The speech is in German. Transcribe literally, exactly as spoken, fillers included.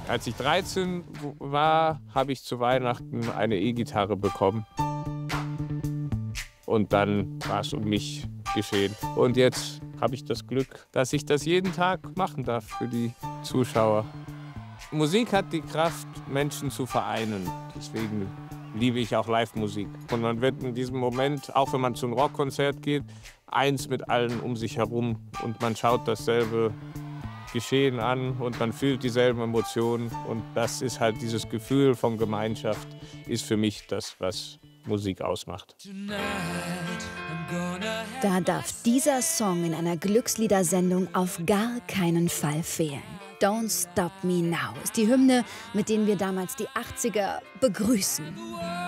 Als ich dreizehn war, habe ich zu Weihnachten eine E-Gitarre bekommen. Und dann war es um mich geschehen. Und jetzt habe ich das Glück, dass ich das jeden Tag machen darf für die Zuschauer. Musik hat die Kraft, Menschen zu vereinen. Deswegen liebe ich auch Live-Musik. Und man wird in diesem Moment, auch wenn man zu einem Rockkonzert geht, eins mit allen um sich herum. Und man schaut dasselbe Geschehen an und man fühlt dieselben Emotionen. Und das ist halt dieses Gefühl von Gemeinschaft, ist für mich das, was Musik ausmacht. Da darf dieser Song in einer Glücksliedersendung auf gar keinen Fall fehlen. Don't Stop Me Now ist die Hymne, mit denen wir damals die achtziger begrüßen.